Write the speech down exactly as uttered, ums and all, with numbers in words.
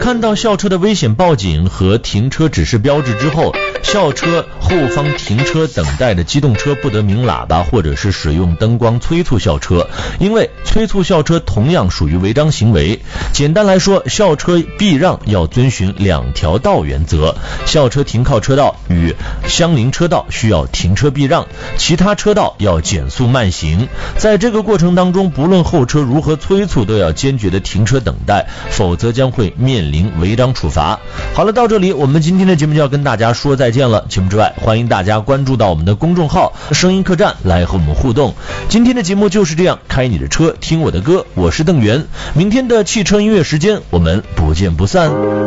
看到校车的危险报警和停车指示标志之后，校车后方停车等待的机动车不得鸣喇叭或者是使用灯光催促校车，因为催促校车同样属于违章行为。简单来说，校车避让要遵循两条道原则，校车停靠车道与相邻车道需要停车避让，其他车道要减速慢行。在这个过程当中，不论后车如何催促，都要坚决的停车等待，否则将会面临违章处罚。好了，到这里我们今天的节目就要跟大家说再见了。节目之外，欢迎大家关注到我们的公众号声音客栈来和我们互动。今天的节目就是这样，开你的车听我的歌，我是邓源。明天的汽车音乐时间，我们不见不散。